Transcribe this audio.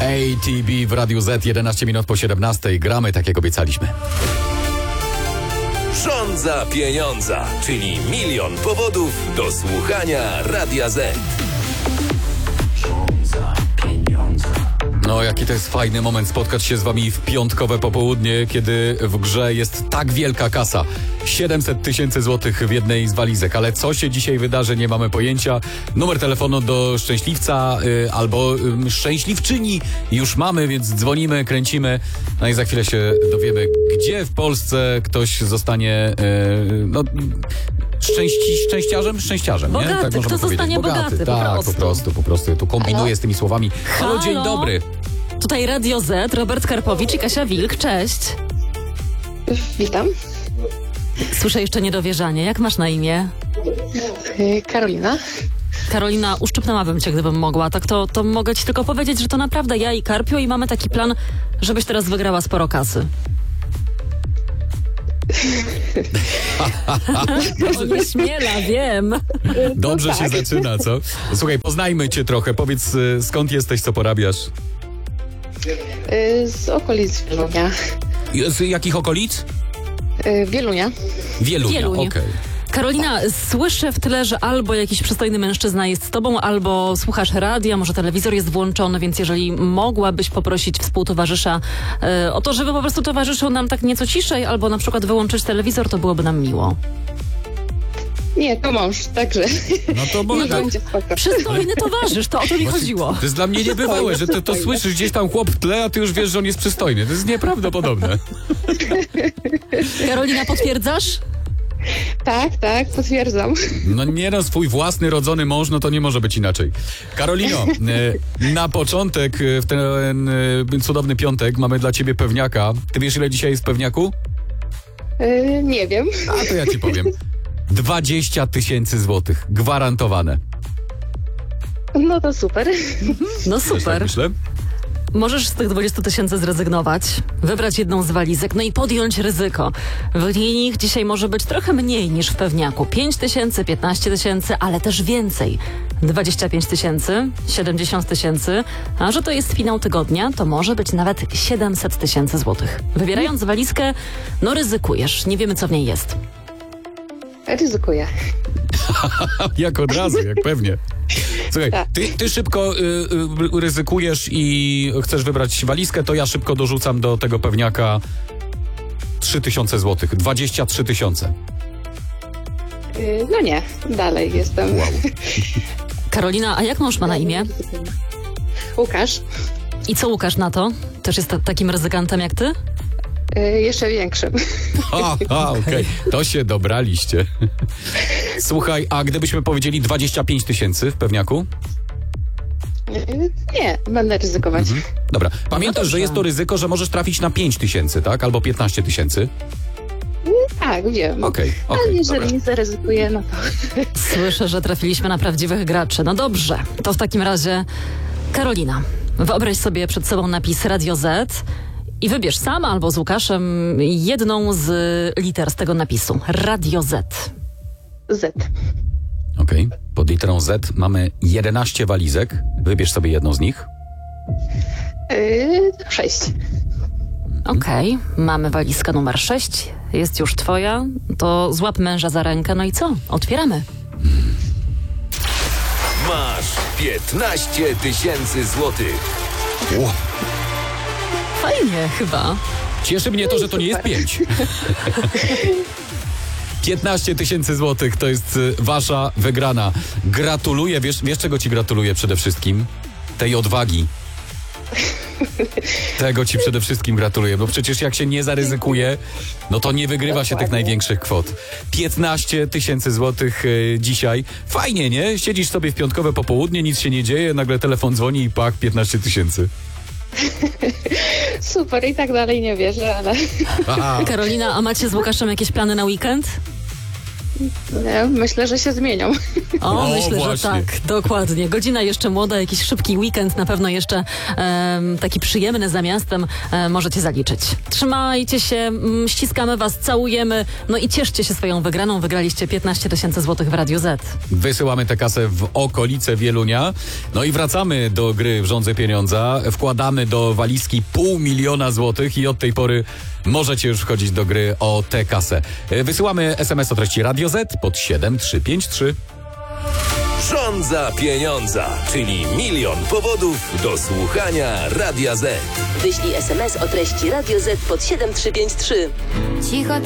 ATB w Radiu Z, 11 minut po 17. Gramy tak jak obiecaliśmy. Żądza pieniądza, czyli milion powodów do słuchania Radia Z. No, jaki to jest fajny moment spotkać się z wami w piątkowe popołudnie, kiedy w grze jest tak wielka kasa. 700 tysięcy złotych w jednej z walizek. Ale co się dzisiaj wydarzy, nie mamy pojęcia. Numer telefonu do szczęśliwca albo szczęśliwczyni już mamy, więc dzwonimy, kręcimy. No i za chwilę się dowiemy, gdzie w Polsce ktoś zostanie szczęściarzem, bogaty, nie? Tak możemy kto zostanie bogaty, tak, po prostu. Ja tu kombinuję z tymi słowami. Halo, dzień dobry. Tutaj Radio Z, Robert Karpowicz i Kasia Wilk, cześć. Witam. Słyszę jeszcze niedowierzanie. Jak masz na imię? Karolina. Karolina, uszczypnęłabym cię, gdybym mogła. Tak to mogę ci tylko powiedzieć, że to naprawdę ja i Karpio i mamy taki plan, żebyś teraz wygrała sporo kasy. Nie śmiela, wiem. Dobrze się zaczyna, co? Słuchaj, poznajmy cię trochę. Powiedz, skąd jesteś, co porabiasz? Z okolic Wielunia. Z jakich okolic? Wielunia. Wielunia, okej. Karolina, słyszę w tle, że albo jakiś przystojny mężczyzna jest z tobą, albo słuchasz radia, może telewizor jest włączony, więc jeżeli mogłabyś poprosić współtowarzysza o to, żeby po prostu towarzyszył nam tak nieco ciszej, albo na przykład wyłączyć telewizor, to byłoby nam miło. Nie, to mąż, także. No to może. Będzie spoko. Przystojny towarzysz, to o to mi chodziło. To jest dla mnie niebywałe, że ty to słyszysz gdzieś tam chłop w tle, a ty już wiesz, że on jest przystojny. To jest nieprawdopodobne. Karolina, potwierdzasz? Tak, potwierdzam. No nie no, swój własny, rodzony mąż, no to nie może być inaczej. Karolino, na początek w ten cudowny piątek mamy dla ciebie pewniaka. Ty wiesz, ile dzisiaj jest pewniaku? Nie wiem. A to ja ci powiem. 20 tysięcy złotych. Gwarantowane. No to super. No Też tak super. myślę. Możesz z tych 20 tysięcy zrezygnować, wybrać jedną z walizek, no i podjąć ryzyko. W nich dzisiaj może być trochę mniej niż w pewniaku. 5 tysięcy, 15 tysięcy, ale też więcej. 25 tysięcy, 70 tysięcy, a że to jest finał tygodnia, to może być nawet 700 tysięcy złotych. Wybierając walizkę, no ryzykujesz. Nie wiemy, co w niej jest. Ryzykuję. Jak od razu, jak pewnie. Słuchaj, Tak. ty szybko ryzykujesz i chcesz wybrać walizkę, to ja szybko dorzucam do tego pewniaka 3 tysiące złotych. 23 tysiące. No nie, dalej jestem. Wow. Karolina, a jak mąż ma na imię? Łukasz. I co Łukasz na to? Też jest takim ryzykantem jak ty? Jeszcze większym. Okej. To się dobraliście. Słuchaj, a gdybyśmy powiedzieli 25 tysięcy w pewniaku? Nie, będę ryzykować. Dobra. Pamiętasz, że jest to ryzyko, że możesz trafić na 5 tysięcy, tak? Albo 15 tysięcy? Tak, wiem. Okej. Ale Dobra. jeżeli nie zaryzykuję, no to... Słyszę, że trafiliśmy na prawdziwych graczy. No dobrze, to w takim razie Karolina, wyobraź sobie przed sobą napis Radio Z i wybierz sama albo z Łukaszem jedną z liter z tego napisu. Radio Z. Z. Okej. Pod literą Z mamy 11 walizek. Wybierz sobie jedną z nich. 6. Okej, mamy walizkę numer 6. Jest już twoja. To złap męża za rękę. No i co? Otwieramy. Masz 15 tysięcy złotych. Fajnie chyba. Cieszy mnie to, że to nie jest 5. 15 tysięcy złotych to jest wasza wygrana. Gratuluję. Wiesz czego ci gratuluję przede wszystkim? Tej odwagi. Tego ci przede wszystkim gratuluję, bo przecież jak się nie zaryzykuje, no to nie wygrywa się tych największych kwot. 15 tysięcy złotych dzisiaj. Fajnie, nie? Siedzisz sobie w piątkowe popołudnie, nic się nie dzieje, nagle telefon dzwoni i pach, 15 tysięcy. Super, i tak dalej nie wierzę, ale... Karolina, a macie z Łukaszem jakieś plany na weekend? Myślę, że się zmienią. O, myślę, właśnie. że tak, dokładnie. Godzina jeszcze młoda, jakiś szybki weekend, na pewno jeszcze taki przyjemny za miastem możecie zaliczyć. Trzymajcie się, ściskamy was, całujemy, no i cieszcie się swoją wygraną. Wygraliście 15 000 złotych w Radiu Z. Wysyłamy tę kasę w okolice Wielunia. No i wracamy do gry w Rządze Pieniądza. Wkładamy do walizki 500 000 złotych i od tej pory możecie już wchodzić do gry o tę kasę. Wysyłamy SMS o treści Radio Z pod 7353. Rządza pieniądza, czyli 1 000 000 powodów do słuchania Radia Z. Wyślij SMS o treści Radio Z pod 7353. Cicho